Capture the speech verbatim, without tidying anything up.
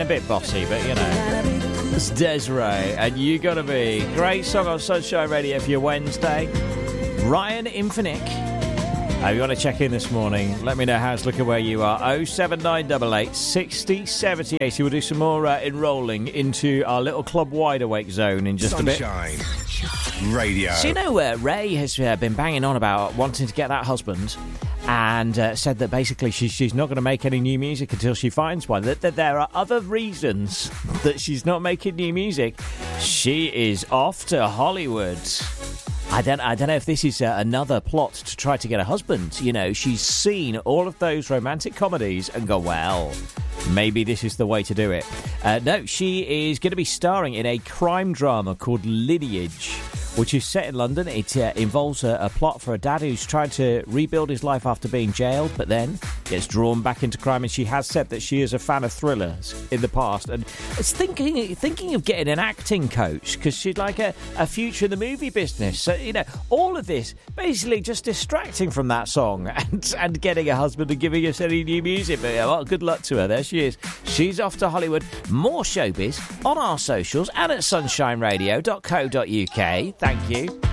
a bit bossy, but, you know. It's Des'ree, and You Gotta Be. Great song on Sunshine Radio for your Wednesday. Ryan Infinite. Uh, if you want to check in this morning, let me know how it's looking where you are. oh seven nine eight eight, six oh seven eight. We'll do some more uh, enrolling into our little club wide awake zone in just Sunshine a bit. Radio. So, you know, uh, Ray has uh, been banging on about wanting to get that husband, and uh, said that basically she, she's not going to make any new music until she finds one. That, that there are other reasons that she's not making new music. She is off to Hollywood. I don't, I don't know if this is uh, another plot to try to get a husband. You know, she's seen all of those romantic comedies and go, well, maybe this is the way to do it. Uh, no, she is going to be starring in a crime drama called Lineage, which is set in London. It uh, involves a, a plot for a dad who's trying to rebuild his life after being jailed, but then gets drawn back into crime. And she has said that she is a fan of thrillers in the past, and is thinking thinking of getting an acting coach because she'd like a, a future in the movie business. So, you know, all of this basically just distracting from that song and, and getting a husband and giving us any new music. But yeah, well, good luck to her. There she is. She's off to Hollywood. More showbiz on our socials and at sunshine radio dot co dot uk. Thank you.